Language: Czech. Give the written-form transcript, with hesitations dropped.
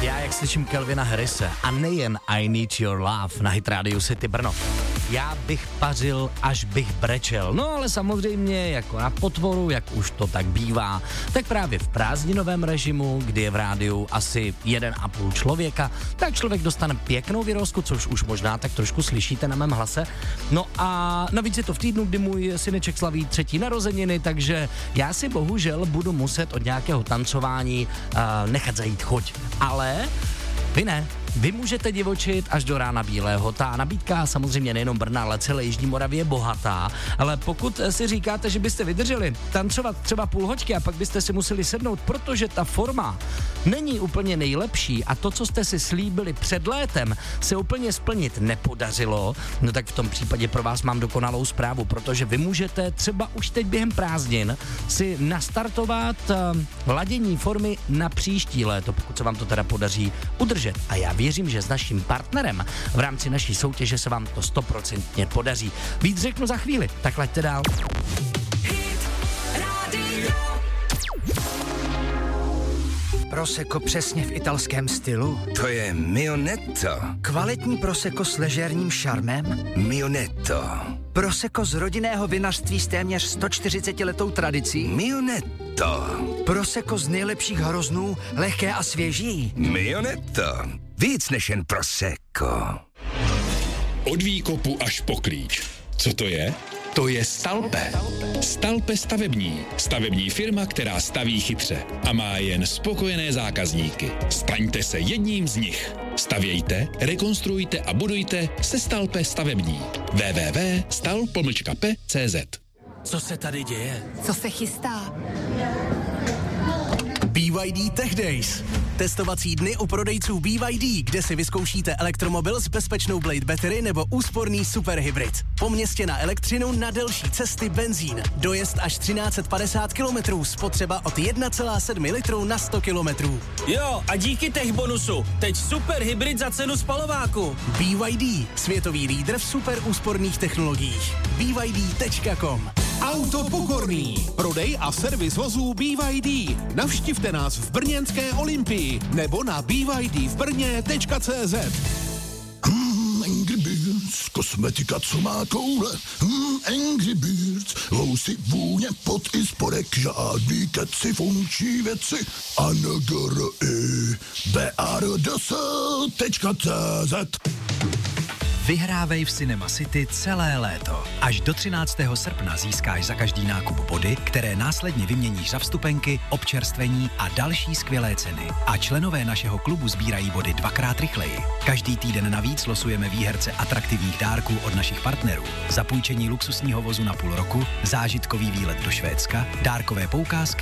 Já jak slyším Calvina Harrise a nejen I Need Your Love na Hit Radio City Brno, já bych pařil, až bych brečel. No ale samozřejmě jako na potvoru, jak už to tak bývá, tak právě v prázdninovém režimu, kdy je v rádiu asi 1,5 člověka, tak člověk dostane pěknou vyrozku, což už možná tak trošku slyšíte na mém hlase. No a navíc je to v týdnu, kdy můj syneček slaví 3. narozeniny, takže já si bohužel budu muset od nějakého tancování nechat zajít choď. Ale vy ne. Vy můžete divočit až do rána bílého. Ta nabídka samozřejmě nejenom Brna, ale celé Jižní Moravy je bohatá. Ale pokud si říkáte, že byste vydrželi tancovat třeba půl hoďky a pak byste si museli sednout, protože ta forma není úplně nejlepší a to, co jste si slíbili před létem, se úplně splnit nepodařilo, no tak v tom případě pro vás mám dokonalou zprávu, protože vy můžete třeba už teď během prázdnin si nastartovat ladění formy na příští léto, pokud se vám to teda podaří udržet. A já věřím, že s naším partnerem v rámci naší soutěže se vám to 100% podaří. Víc řeknu za chvíli, tak laďte dál. Prosecco přesně v italském stylu? To je Mio Netto. Kvalitní prosecco s ležérním šarmem? Mio Netto. Prosecco z rodinného vinařství s téměř 140letou tradicí? Mio Netto. Prosecco z nejlepších hroznů, lehké a svěží? Mio Netto. Víc než jen Prosecco. Od výkopu až po klíč. Co to je? To je Stalpe. Stalpe stavební. Stavební firma, která staví chytře a má jen spokojené zákazníky. Staňte se jedním z nich. Stavějte, rekonstruujte a budujte se Stalpe stavební. www.stal-p.cz. Co se tady děje? Co se chystá? BYD Tech Days. Testovací dny u prodejců BYD, kde si vyzkoušíte elektromobil s bezpečnou Blade Battery nebo úsporný superhybrid. Po městě na elektřinu, na delší cesty benzín. Dojezd až 1350 km, spotřeba od 1,7 litru na 100 km. Jo, a díky tech bonusu, teď super hybrid za cenu spalováku. BYD, světový lídr v super úsporných technologiích. BYD.com. Auto Pokorný. Prodej a servis vozů BYD. Navštivte nás v brněnské Olympii nebo na bydvbrně.cz. Angry Birds, kosmetika, co má koule. Angry Birds, housy, vůně, pot i spodek, žádný keci, funkční věci. BARDS.cz. Vyhrávej v Cinema City celé léto. Až do 13. srpna získáš za každý nákup body, které následně vyměníš za vstupenky, občerstvení a další skvělé ceny. A členové našeho klubu sbírají body 2x rychleji. Každý týden navíc losujeme výherce atraktivních dárků od našich partnerů. Zapůjčení luxusního vozu na půl roku, zážitkový výlet do Švédska, dárkové poukázky